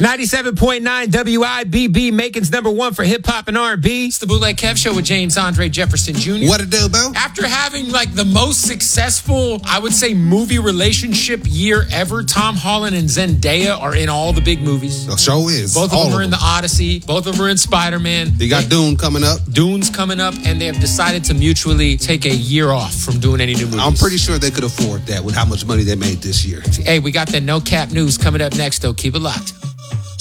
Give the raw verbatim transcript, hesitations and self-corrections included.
ninety-seven point nine W I B B, Macon's number one for hip hop and R and B. It's the Bootleg Kev Show with James Andre Jefferson Junior What it do, bro? After having like the most successful, I would say, movie relationship year ever, Tom Holland and Zendaya are in all the big movies. The show is. Both of all them are of in them. the Odyssey. Both of them are in Spider-Man. You got Dune coming up. Dune's coming up, and they have decided to mutually take a year off from doing any new movies. I'm pretty sure they could afford that with how much money they made this year. Hey, we got that no cap news coming up next, though. Keep it locked.